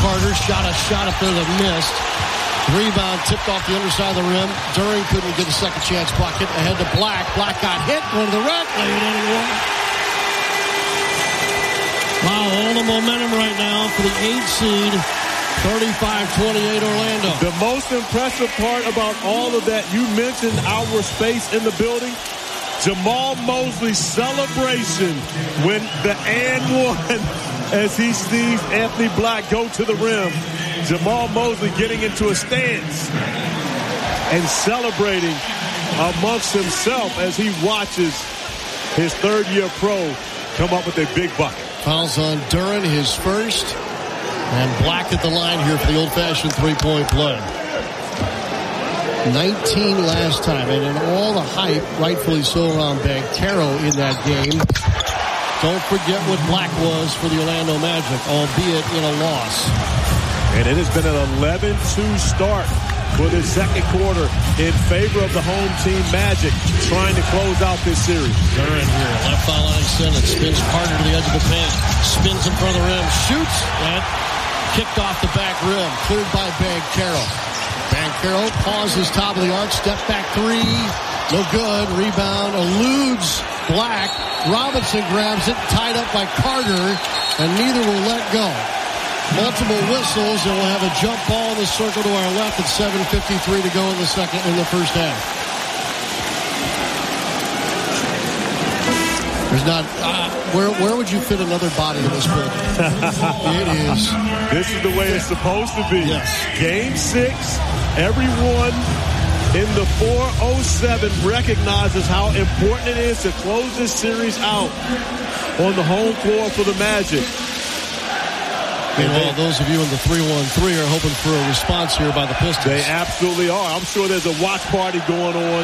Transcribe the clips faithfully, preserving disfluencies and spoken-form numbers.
Carter. Shot a shot up there that missed. Rebound tipped off the underside of the rim. Duren couldn't get a second chance bucket. Ahead to Black. Black got hit. Going to the rack. Laid it in and one. Wow, all the momentum right now for the eighth seed. thirty-five twenty-eight Orlando. The most impressive part about all of that, you mentioned our space in the building. Jamal Mosley's celebration when the and one as he sees Anthony Black go to the rim. Jamal Mosley getting into a stance and celebrating amongst himself as he watches his third-year pro come up with a big bucket. Fouls on Duren, his first. And Black at the line here for the old-fashioned three-point play. nineteen last time. And in all the hype, rightfully so, around Banchero in that game. Don't forget what Black was for the Orlando Magic, albeit in a loss. And it has been an eleven two start for the second quarter in favor of the home team Magic, trying to close out this series. Duren here, left foul line center, spins Carter to the edge of the paint, spins in front of the rim, shoots, and kicked off the back rim, cleared by Banchero. Banchero pauses top of the arc, step back three, no good, rebound, eludes Black. Robinson grabs it, tied up by Carter, and neither will let go. Multiple whistles, and we'll have a jump ball in the circle to our left at seven fifty-three to go in the second, in the first half. There's not, uh, where where would you fit another body in this building? It is. This is the way it's supposed to be. Yes. Game six, everyone in the four oh seven recognizes how important it is to close this series out on the home floor for the Magic. And well, those of you in the three one three are hoping for a response here by the Pistons. They absolutely are. I'm sure there's a watch party going on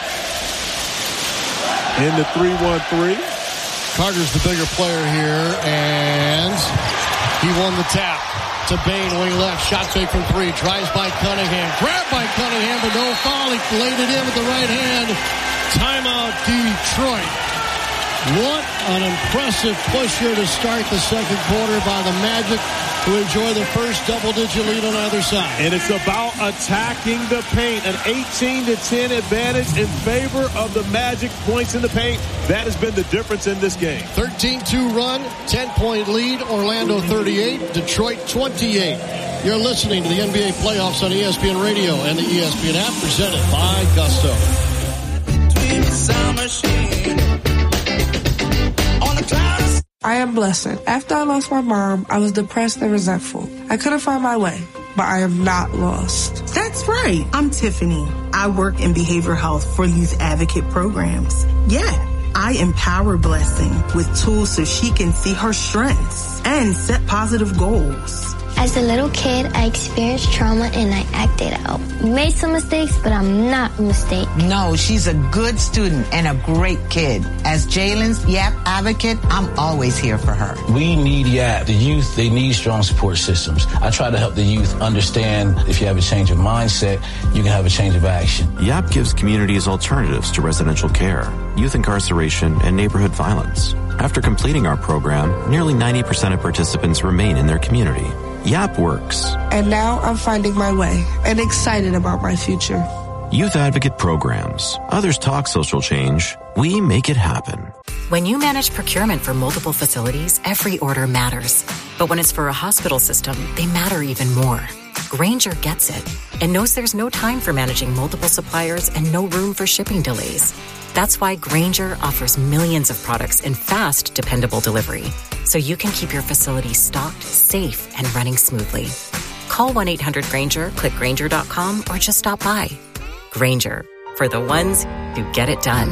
in the three one three. Carter's the bigger player here, and he won the tap. To Bane, wing left, shot fake from three, tries by Cunningham, grabbed by Cunningham, but no foul. He laid it in with the right hand. Timeout, Detroit. What an impressive push here to start the second quarter by the Magic, who enjoy the first double-digit lead on either side. And it's about attacking the paint. An eighteen to ten advantage in favor of the Magic. Points in the paint. That has been the difference in this game. thirteen two run, ten-point lead. Orlando thirty-eight, Detroit twenty-eight. You're listening to the N B A playoffs on E S P N Radio and the E S P N app, presented by Gusto. I am Blessed. After I lost my mom, I was depressed and resentful. I couldn't find my way, but I am not lost. That's right. I'm Tiffany. I work in behavioral health for youth advocate programs. Yeah, I empower Blessing with tools so she can see her strengths and set positive goals. As a little kid, I experienced trauma and I acted out. Made some mistakes, but I'm not a mistake. No, she's a good student and a great kid. As Jalen's Y A P advocate, I'm always here for her. We need Y A P. The youth, they need strong support systems. I try to help the youth understand if you have a change of mindset, you can have a change of action. Y A P gives communities alternatives to residential care, youth incarceration, and neighborhood violence. After completing our program, nearly ninety percent of participants remain in their community. Y A P works. And now I'm finding my way and excited about my future. Youth Advocate Programs. Others talk social change. We make it happen. When you manage procurement for multiple facilities, every order matters. But when it's for a hospital system, they matter even more. Grainger gets it and knows there's no time for managing multiple suppliers and no room for shipping delays. That's why Grainger offers millions of products in fast, dependable delivery, so you can keep your facility stocked, safe, and running smoothly. Call one eight hundred Grainger, click Grainger dot com, or just stop by. Grainger, for the ones who get it done.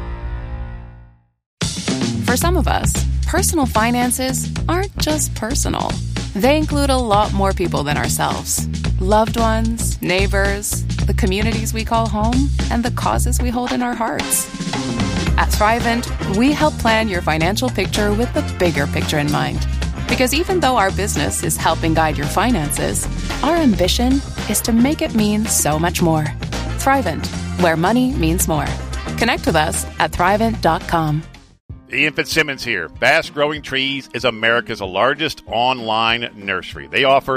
For some of us, personal finances aren't just personal. They include a lot more people than ourselves. Loved ones, neighbors, the communities we call home, and the causes we hold in our hearts. At Thrivent, we help plan your financial picture with the bigger picture in mind. Because even though our business is helping guide your finances, our ambition is to make it mean so much more. Thrivent, where money means more. Connect with us at Thrivent dot com. Ian Fitzsimmons here. Fast Growing Trees is America's largest online nursery. They offer